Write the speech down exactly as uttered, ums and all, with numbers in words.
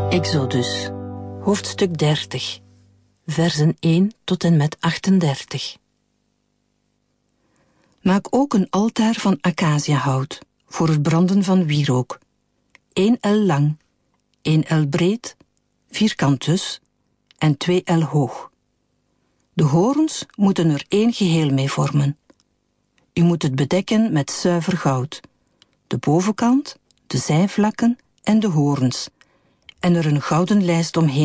Exodus, hoofdstuk dertig, versen één tot en met achtendertig. Maak ook een altaar van acaciahout, voor het branden van wierook. één el lang, één el breed, vierkant dus, en twee el hoog. De horens moeten er één geheel mee vormen. U moet het bedekken met zuiver goud, de bovenkant, de zijvlakken en de horens, en er een gouden lijst omheen